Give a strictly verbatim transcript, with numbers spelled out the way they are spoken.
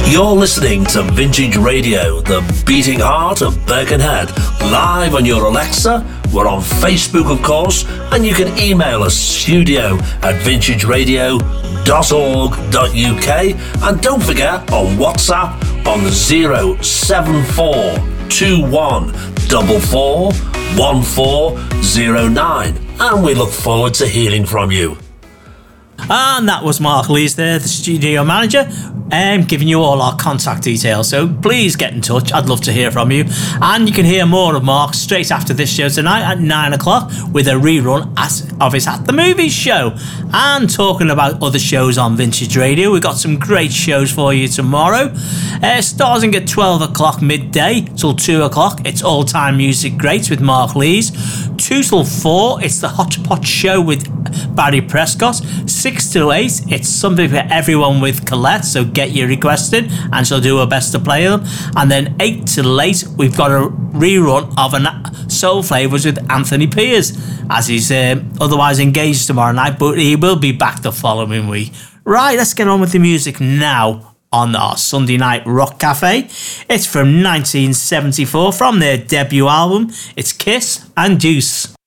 You're listening to Vintage Radio, the beating heart of Birkenhead, live on your Alexa. We're on Facebook, of course, and you can email us studio at vintage radio dot org dot U K. And don't forget, on WhatsApp on zero seven four two one four four one four zero nine. And we look forward to hearing from you. And that was Mark Lees there, the studio manager, um, giving you all our contact details. So please get in touch. I'd love to hear from you. And you can hear more of Mark straight after this show tonight at nine o'clock with a rerun at, of his At the Movies show. And talking about other shows on Vintage Radio, we've got some great shows for you tomorrow. Uh, starting at twelve o'clock midday till two o'clock, it's All Time Music Greats with Mark Lees. two till four, it's the Hot Pot Show with Barry Prescott. six till eight, it's Something for Everyone with Colette, so get your requests in and she'll do her best to play them. And then eight till eight, we've got a rerun of an Soul Flavours with Anthony Piers, as he's um, otherwise engaged tomorrow night, but he will be back the following week. Right, let's get on with the music now on our Sunday Night Rock Cafe. It's from nineteen seventy-four, from their debut album. It's Kiss and Juice.